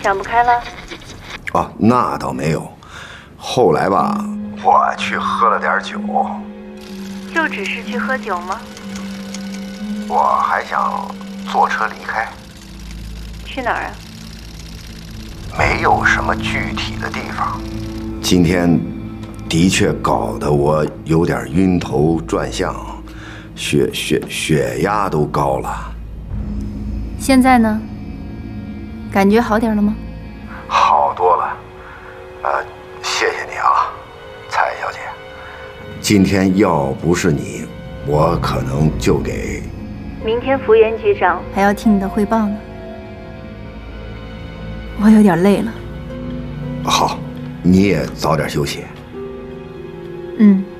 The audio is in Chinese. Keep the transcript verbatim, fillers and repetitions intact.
想不开了？ 哦，那倒没有。后来吧，我去喝了点酒。 就只是去喝酒吗？ 我还想坐车离开。 去哪儿啊？ 没有什么具体的地方。今天的确搞得我有点晕头转向，血血血压都高了。 现在呢？感觉好点了吗？ 好多了。呃，谢谢你啊，蔡小姐。今天要不是你，我可能就给…… 明天福原局长还要听你的汇报呢。我有点累了。 好，你也早点休息。 嗯。